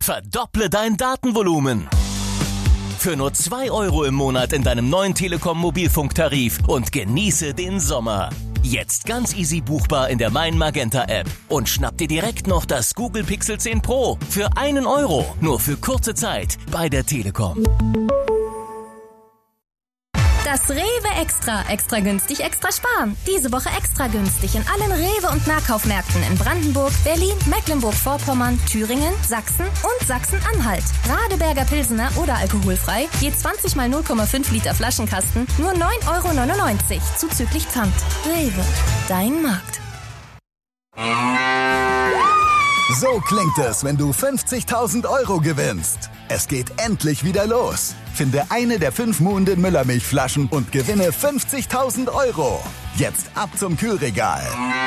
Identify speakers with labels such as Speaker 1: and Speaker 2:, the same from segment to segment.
Speaker 1: Verdopple dein Datenvolumen. Für nur 2 € im Monat in deinem neuen Telekom-Mobilfunktarif und genieße den Sommer. Jetzt ganz easy buchbar in der Mein Magenta App. Und schnapp dir direkt noch das Google Pixel 10 Pro für 1 €. Nur für kurze Zeit bei der Telekom.
Speaker 2: Das Rewe Extra. Extra günstig, extra sparen. Diese Woche extra günstig in allen Rewe- und Nahkaufmärkten in Brandenburg, Berlin, Mecklenburg-Vorpommern, Thüringen, Sachsen und Sachsen-Anhalt. Radeberger Pilsener oder alkoholfrei, je 20 mal 0,5 Liter Flaschenkasten, nur 9,99 € zuzüglich Pfand. Rewe, dein Markt.
Speaker 3: So klingt es, wenn du 50.000 € gewinnst. Es geht endlich wieder los. Finde eine der 5 Muhnden Müllermilchflaschen und gewinne 50.000 €. Jetzt ab zum Kühlregal.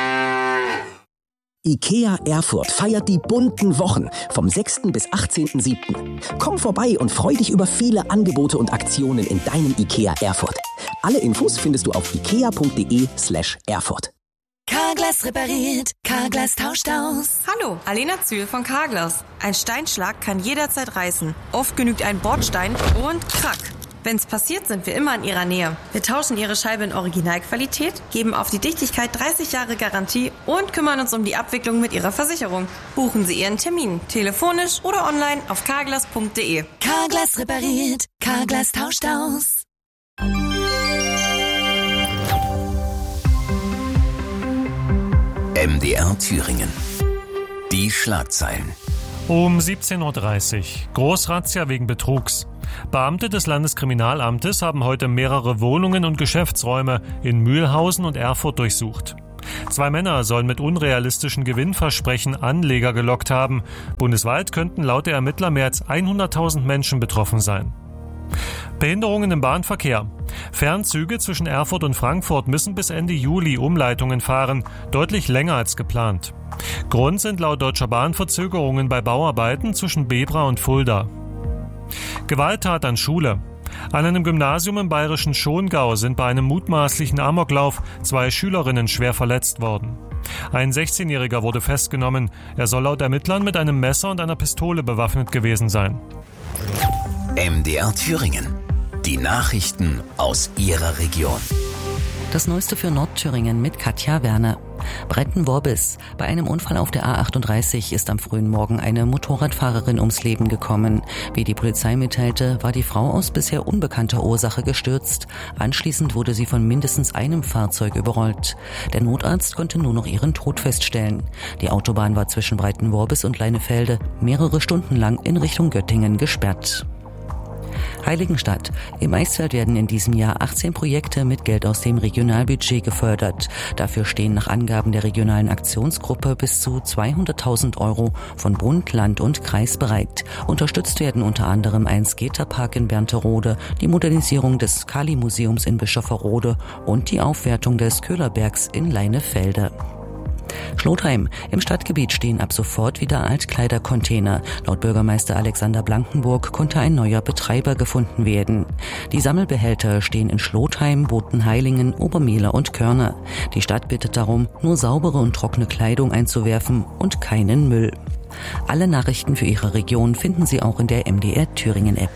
Speaker 4: IKEA Erfurt feiert die bunten Wochen vom 6. bis 18.07. Komm vorbei und freu dich über viele Angebote und Aktionen in deinem IKEA Erfurt. Alle Infos findest du auf ikea.de/Erfurt.
Speaker 5: Carglass repariert, Carglass tauscht aus.
Speaker 6: Hallo, Alena Zühl von Carglass. Ein Steinschlag kann jederzeit reißen. Oft genügt ein Bordstein und krack. Wenn's passiert, sind wir immer in Ihrer Nähe. Wir tauschen Ihre Scheibe in Originalqualität, geben auf die Dichtigkeit 30 Jahre Garantie und kümmern uns um die Abwicklung mit Ihrer Versicherung. Buchen Sie Ihren Termin, telefonisch oder online auf carglass.de.
Speaker 5: Carglass repariert, Carglass tauscht aus.
Speaker 1: MDR Thüringen. Die Schlagzeilen.
Speaker 7: Um 17.30 Uhr. Großrazzia wegen Betrugs. Beamte des Landeskriminalamtes haben heute mehrere Wohnungen und Geschäftsräume in Mühlhausen und Erfurt durchsucht. 2 Männer sollen mit unrealistischen Gewinnversprechen Anleger gelockt haben. Bundesweit könnten laut der Ermittler mehr als 100.000 Menschen betroffen sein. Behinderungen im Bahnverkehr. Fernzüge zwischen Erfurt und Frankfurt müssen bis Ende Juli Umleitungen fahren, deutlich länger als geplant. Grund sind laut Deutscher Bahn Verzögerungen bei Bauarbeiten zwischen Bebra und Fulda. Gewalttat an Schule. An einem Gymnasium im bayerischen Schongau sind bei einem mutmaßlichen Amoklauf 2 Schülerinnen schwer verletzt worden. Ein 16-Jähriger wurde festgenommen. Er soll laut Ermittlern mit einem Messer und einer Pistole bewaffnet gewesen sein.
Speaker 1: MDR Thüringen. Die Nachrichten aus Ihrer Region.
Speaker 8: Das Neueste für Nordthüringen mit Katja Werner. Bretten-Worbis. Bei einem Unfall auf der A38 ist am frühen Morgen eine Motorradfahrerin ums Leben gekommen. Wie die Polizei mitteilte, war die Frau aus bisher unbekannter Ursache gestürzt. Anschließend wurde sie von mindestens einem Fahrzeug überrollt. Der Notarzt konnte nur noch ihren Tod feststellen. Die Autobahn war zwischen Breiten-Worbis und Leinefelde mehrere Stunden lang in Richtung Göttingen gesperrt. Heiligenstadt. Im Eichsfeld werden in diesem Jahr 18 Projekte mit Geld aus dem Regionalbudget gefördert. Dafür stehen nach Angaben der regionalen Aktionsgruppe bis zu 200.000 € von Bund, Land und Kreis bereit. Unterstützt werden unter anderem ein Skaterpark in Bernterode, die Modernisierung des Kali-Museums in Bischofferode und die Aufwertung des Köhlerbergs in Leinefelde. Schlotheim. Im Stadtgebiet stehen ab sofort wieder Altkleidercontainer. Laut Bürgermeister Alexander Blankenburg konnte ein neuer Betreiber gefunden werden. Die Sammelbehälter stehen in Schlotheim, Botenheilingen, Obermehler und Körner. Die Stadt bittet darum, nur saubere und trockene Kleidung einzuwerfen und keinen Müll. Alle Nachrichten für Ihre Region finden Sie auch in der MDR Thüringen App.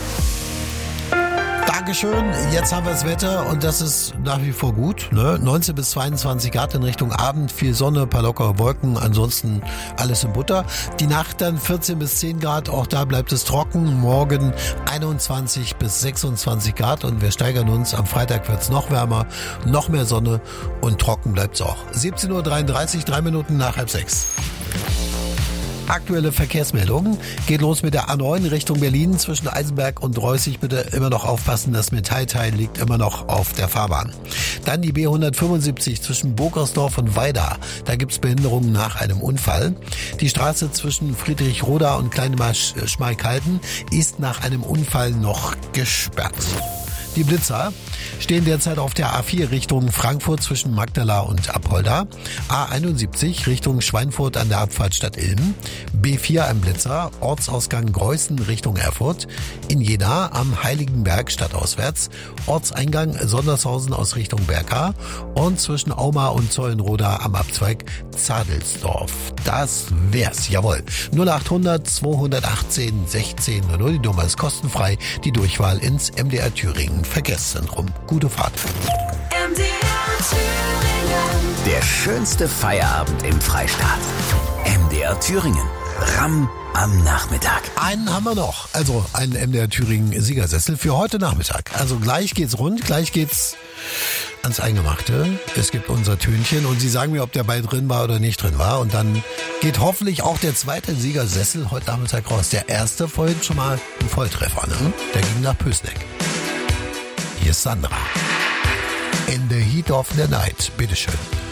Speaker 9: Dankeschön. Jetzt haben wir das Wetter und das ist nach wie vor gut. 19 bis 22 Grad in Richtung Abend, viel Sonne, ein paar lockere Wolken, ansonsten alles in Butter. Die Nacht dann 14 bis 10 Grad, auch da bleibt es trocken. Morgen 21 bis 26 Grad und wir steigern uns. Am Freitag wird es noch wärmer, noch mehr Sonne und trocken bleibt es auch. 17.33 Uhr, 3 Minuten nach 5:30. Aktuelle Verkehrsmeldungen. Geht los mit der A9 Richtung Berlin zwischen Eisenberg und Reußig. Bitte immer noch aufpassen, das Metallteil liegt immer noch auf der Fahrbahn. Dann die B175 zwischen Bokersdorf und Weida. Da gibt's Behinderungen nach einem Unfall. Die Straße zwischen Friedrichroda und Kleinmarsch-Schmalkalden ist nach einem Unfall noch gesperrt. Die Blitzer stehen derzeit auf der A4 Richtung Frankfurt zwischen Magdala und Apolda, A71 Richtung Schweinfurt an der Abfahrt Stadt Ilm, B4 ein Blitzer, Ortsausgang Greußen Richtung Erfurt, in Jena am Heiligenberg stadtauswärts, Ortseingang Sondershausen aus Richtung Berka und zwischen Auma und Zeulenroda am Abzweig Zadelsdorf. Das wär's, jawohl. 0800 218 16 00, die Nummer ist kostenfrei, die Durchwahl ins MDR Thüringen Verkehrszentrum. Gute Fahrt.
Speaker 5: MDR Thüringen.
Speaker 1: Der schönste Feierabend im Freistaat. MDR Thüringen. Ramm am Nachmittag.
Speaker 9: Einen haben wir noch. Also einen MDR Thüringen Siegersessel für heute Nachmittag. Also gleich geht's rund, gleich geht's ans Eingemachte. Es gibt unser Tönchen und Sie sagen mir, ob der Ball drin war oder nicht drin war. Und dann geht hoffentlich auch der zweite Siegersessel heute Nachmittag raus. Der erste vorhin schon mal ein Volltreffer, ne? Der ging nach Pößneck. Hier ist Sandra. In the Heat of the Night. Bitteschön.